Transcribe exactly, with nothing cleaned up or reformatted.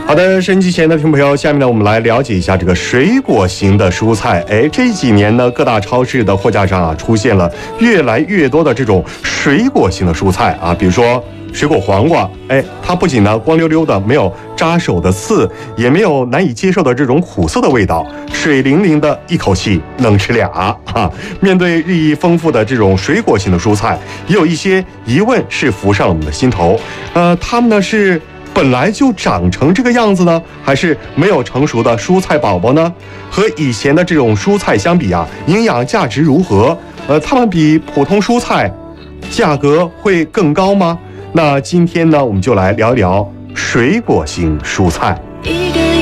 好的，收音机前的听众朋友，下面呢，我们来了解一下这个水果型的蔬菜。哎，这几年呢，各大超市的货架上啊，出现了越来越多的这种水果型的蔬菜啊，比如说水果黄瓜，哎，它不仅呢光溜溜的，没有扎手的刺，也没有难以接受的这种苦涩的味道，水灵灵的，一口气能吃俩啊！面对日益丰富的这种水果型的蔬菜，也有一些疑问是浮上了我们的心头。呃，它们呢是本来就长成这个样子呢，还是没有成熟的蔬菜宝宝呢？和以前的这种蔬菜相比啊，营养价值如何？呃，它们比普通蔬菜价格会更高吗？那今天呢，我们就来聊一聊水果型蔬菜。